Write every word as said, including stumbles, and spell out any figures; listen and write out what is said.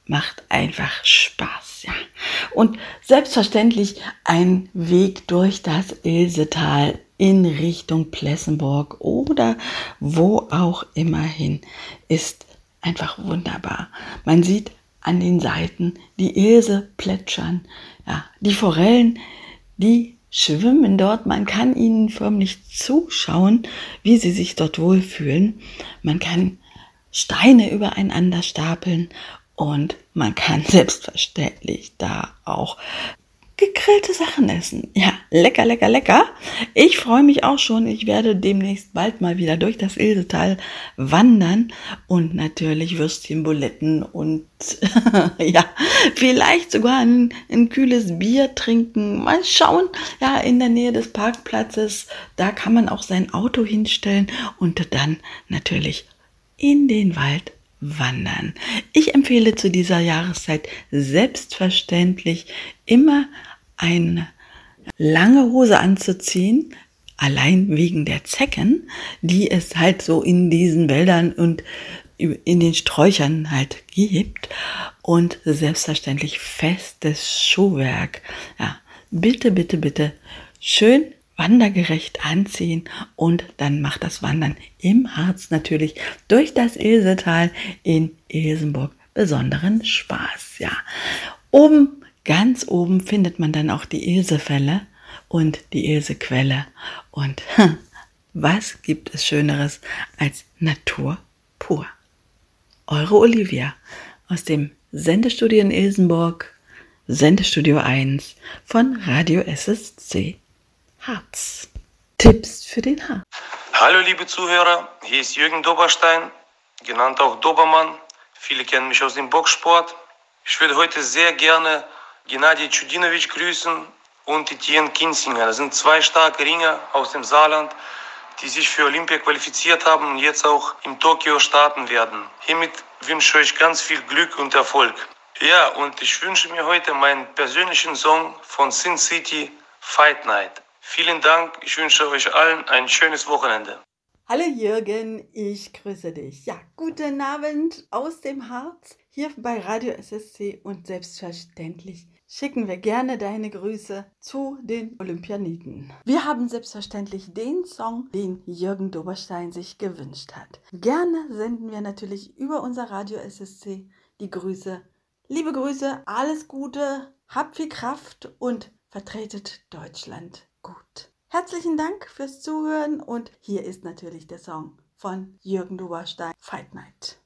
macht einfach Spaß, ja. Und selbstverständlich ein Weg durch das Ilsetal in Richtung Plessenburg oder wo auch immer hin ist einfach wunderbar. Man sieht an den Seiten die Ilse plätschern, ja, die Forellen, die schwimmen dort. Man kann ihnen förmlich zuschauen, wie sie sich dort wohlfühlen. Man kann Steine übereinander stapeln und man kann selbstverständlich da auch gegrillte Sachen essen. Ja, lecker, lecker, lecker. Ich freue mich auch schon. Ich werde demnächst bald mal wieder durch das Ilsetal wandern und natürlich Würstchen, Buletten und ja, vielleicht sogar ein, ein kühles Bier trinken. Mal schauen. Ja, in der Nähe des Parkplatzes, da kann man auch sein Auto hinstellen und dann natürlich in den Wald wandern. Ich empfehle zu dieser Jahreszeit selbstverständlich immer eine lange Hose anzuziehen, allein wegen der Zecken, die es halt so in diesen Wäldern und in den Sträuchern halt gibt, und selbstverständlich festes Schuhwerk. Ja, bitte, bitte, bitte schön wandergerecht anziehen und dann macht das Wandern im Harz natürlich durch das Ilsetal in Ilsenburg besonderen Spaß. Ja, oben, ganz oben findet man dann auch die Ilsefälle und die Ilsequelle. Und was gibt es Schöneres als Natur pur? Eure Olivia aus dem Sendestudio in Ilsenburg, Sendestudio eins von Radio S S C Harz. Tipps für den Harz. Hallo liebe Zuhörer, hier ist Jürgen Doberstein, genannt auch Dobermann. Viele kennen mich aus dem Boxsport. Ich würde heute sehr gerne Gennady Tschudinovic grüßen und Etienne Kinzinger. Das sind zwei starke Ringer aus dem Saarland, die sich für Olympia qualifiziert haben und jetzt auch in Tokio starten werden. Hiermit wünsche ich euch ganz viel Glück und Erfolg. Ja, und ich wünsche mir heute meinen persönlichen Song von Sin City, Fight Night. Vielen Dank, ich wünsche euch allen ein schönes Wochenende. Hallo Jürgen, ich grüße dich. Ja, guten Abend aus dem Harz, hier bei Radio S S C, und selbstverständlich schicken wir gerne deine Grüße zu den Olympianiten. Wir haben selbstverständlich den Song, den Jürgen Doberstein sich gewünscht hat. Gerne senden wir natürlich über unser Radio S S C die Grüße. Liebe Grüße, alles Gute, habt viel Kraft und vertretet Deutschland gut. Herzlichen Dank fürs Zuhören und hier ist natürlich der Song von Jürgen Doberstein, Fight Night.